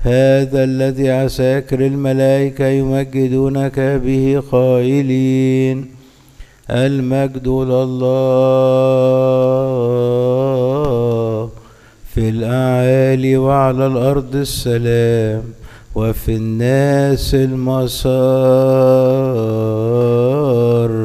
هذا الذي عساكر الملائكة يمجدونك به قائلين: المجد لله في الأعالي، وعلى الأرض السلام، وفي الناس المسار.